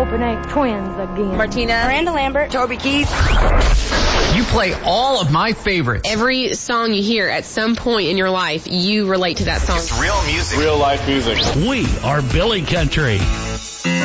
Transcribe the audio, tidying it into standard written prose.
hope it ain't twins again. Martina. Miranda Lambert. Toby Keith. You play all of my favorites. Every song you hear at some point in your life, you relate to that song. It's real music. Real life music. We are Billy Country.